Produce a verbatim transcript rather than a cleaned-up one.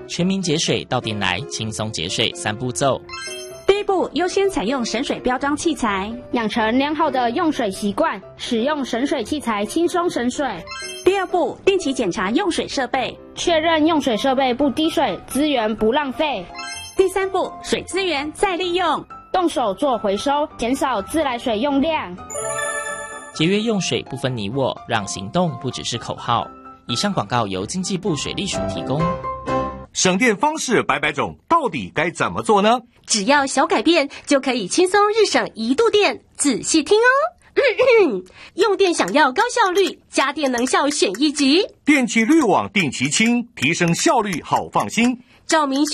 全民节水到店来，轻松节水三步骤。 第一步，优先采用省水标章器材， 养成良好的用水习惯，使用省水器材轻松省水。 第二步，定期检查用水设备， 确认用水设备不滴水，资源不浪费。 第三步，水资源再利用， 动手做回收，减少自来水用量。 节约用水不分你我，让行动不只是口号。以上广告由经济部水利署提供。 省电方式百百种，到底该怎么做呢？ 只要小改变，就可以轻松日省一度电。仔细听哦。咳咳用电想要高效率，家电能效选一级。 电气滤网定期清，提升效率好放心。 照明